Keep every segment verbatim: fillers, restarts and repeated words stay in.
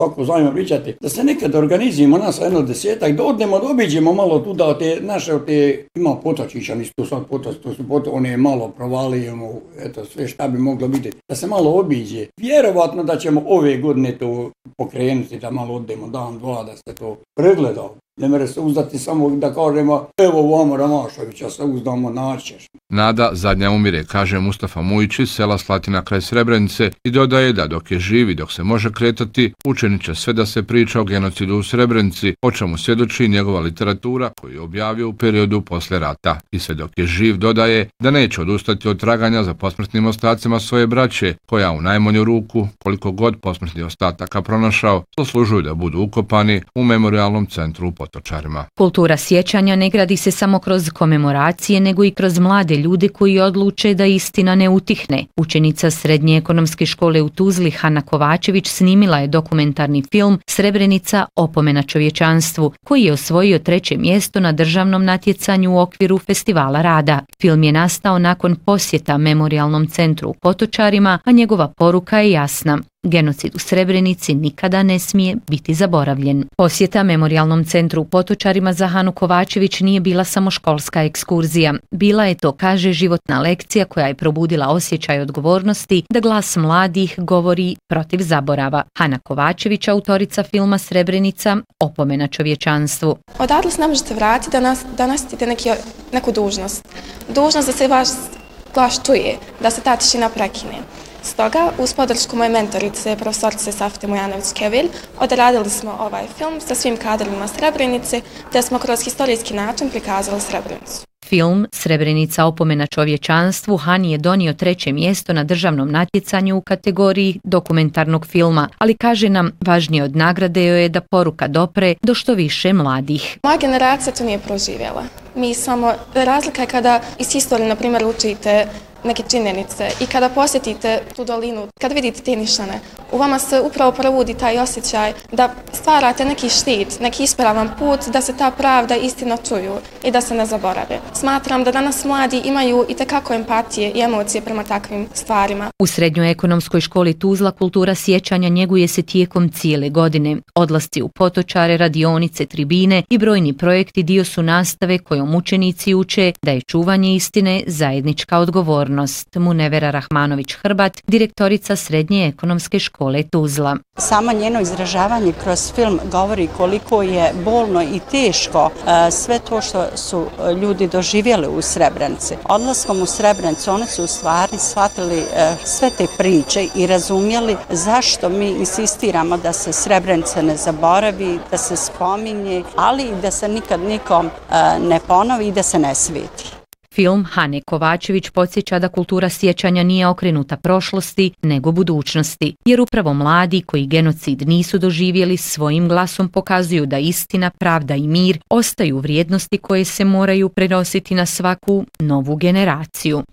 kako zovemo pričati, da se nekad organizujemo nas jedno desetak, da odnemo, da obiđemo malo tuda, te naše, te, ima potočića, nisu tu sad potoč, to su potoč, one malo provalijemo, eto, sve šta bi moglo biti, da se malo obiđe. Vjerovatno da ćemo ove godine to pokrenuti, da malo odemo dan, dva, da se to pregleda. Ne mere se uzdati samo da kažemo, evo vamo Ramašovića, se uzdamo, naćeš. Nada zadnja umire, kaže Mustafa Mujić iz sela Slatina kraj Srebrenice i dodaje da dok je živ i dok se može kretati, učinit će sve da se priča o genocidu u Srebrenici, o čemu svjedoči njegova literatura koju je objavio u periodu posle rata. I sve dok je živ dodaje da neće odustati od traganja za posmrtnim ostacima svoje braće, koja u najmanju ruku, koliko god posmrtnih ostataka pronašao, zaslužuju da budu ukopani u memorijalnom centru u Potočarima. Kultura sjećanja ne gradi se samo kroz komemoracije, nego i kroz mlade ljude koji odluče da istina ne utihne. Učenica Srednje ekonomske škole u Tuzli Hana Kovačević snimila je dokumentarni film Srebrenica, opomena čovječanstvu, koji je osvojio treće mjesto na državnom natjecanju u okviru Festivala rada. Film je nastao nakon posjeta memorijalnom centru u Potočarima, a njegova poruka je jasna. Genocid u Srebrenici nikada ne smije biti zaboravljen. Posjeta memorijalnom centru u Potočarima za Hanu Kovačević nije bila samo školska ekskurzija. Bila je to, kaže, životna lekcija koja je probudila osjećaj odgovornosti da glas mladih govori protiv zaborava. Hana Kovačević, autorica filma Srebrenica, opomena čovječanstvu. Odatle se ne možete vratiti da, nas, da nasjetite neki, neku dužnost. Dužnost da se vaš glas čuje, da se ta tišina prekine. Stoga, uz podršku moje mentorice, profesorice Safte Mujanović-Kevilj, odradili smo ovaj film sa svim kadrima Srebrenice, te smo kroz historijski način prikazali Srebrenicu. Film Srebrenica, opomena čovječanstvu Hani je donio treće mjesto na državnom natjecanju u kategoriji dokumentarnog filma, ali kaže nam, važnije od nagrade joj je da poruka dopre do što više mladih. Moja generacija to nije proživjela. Mi samo, razlika je kada iz historije, na primjer, učite neke činjenice i kada posjetite tu dolinu, kada vidite te nišane, u vama se upravo provudi taj osjećaj da stvarate neki štit, neki ispravan put, da se ta pravda istina čuju i da se ne zaborave. Smatram da danas mladi imaju i tekako empatije i emocije prema takvim stvarima. U Srednjoj ekonomskoj školi Tuzla kultura sjećanja njeguje se tijekom cijele godine. Odlasci u Potočare, radionice, tribine i brojni projekti dio su nastave kojom učenici uče da je čuvanje istine zajednička odgovornost. Munevera Rahmanović-Hrbat, direktorica Srednje ekonomske škole Tuzla. Samo njeno izražavanje kroz film govori koliko je bolno i teško sve to što su ljudi doživjeli u Srebrenici. Odlaskom u Srebrenicu oni su u stvari shvatili sve te priče i razumjeli zašto mi insistiramo da se Srebrenica ne zaboravi, da se spominje, ali i da se nikad nikom ne ponovi i da se ne sveti. Film Hane Kovačević podsjeća da kultura sjećanja nije okrenuta prošlosti, nego budućnosti, jer upravo mladi koji genocid nisu doživjeli svojim glasom pokazuju da istina, pravda i mir ostaju vrijednosti koje se moraju prenositi na svaku novu generaciju.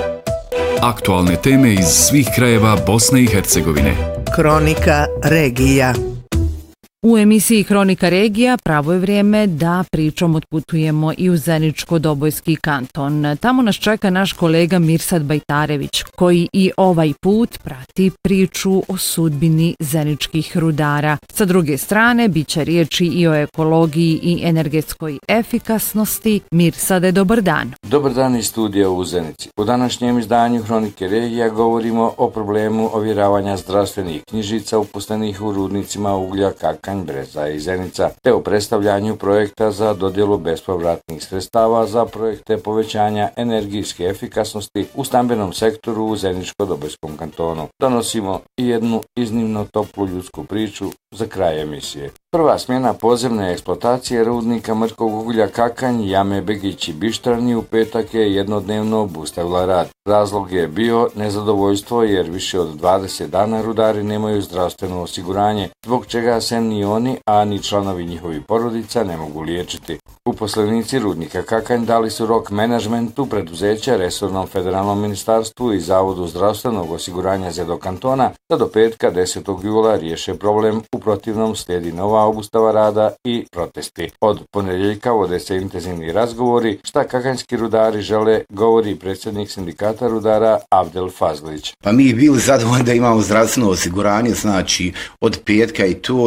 Aktualne teme iz svih krajeva Bosne i Hercegovine. Kronika regija. U emisiji Kronika regija pravo je vrijeme da pričom otputujemo i u Zeničko-Dobojski kanton. Tamo nas čeka naš kolega Mirsad Bajtarević, koji i ovaj put prati priču o sudbini zeničkih rudara. Sa druge strane, bit će riječi i o ekologiji i energetskoj efikasnosti. Mirsade, dobar dan. Dobar dan iz studija u Zenici. U današnjem izdanju Kronike regija govorimo o problemu ovjeravanja zdravstvenih knjižica uposlenih u rudnicima uglja Kakanj, Breza i Zenica, te o predstavljanju projekta za dodjelu bespovratnih sredstava za projekte povećanja energijske efikasnosti u stambenom sektoru u Zeničko-Dobojskom kantonu. Donosimo i jednu iznimno toplu ljudsku priču za kraj emisije. Prva smjena podzemne eksploatacije rudnika mrkog uglja Kakanj, Jame Begić i Bištrani u petak je jednodnevno obustavila rad. Razlog je bio nezadovoljstvo jer više od dvadeset dana rudari nemaju zdravstveno osiguranje, zbog čega se ni oni, a ni članovi njihovih porodica ne mogu liječiti. Uposlenici rudnika Kakanj dali su rok menadžmentu preduzeća, resornom federalnom ministarstvu i Zavodu zdravstvenog osiguranja Zedo kantona da do petka desetog jula riješe problem, u protivnom slijedi nova obustava rada i protesti. Od ponedjeljka vode se intenzivni razgovori, šta kakanjski rudari žele, govori predsjednik sindikata rudara Avdel Fazlić. Pa mi bili zadovoljni da imamo zdravstveno osiguranje, znači od petka i to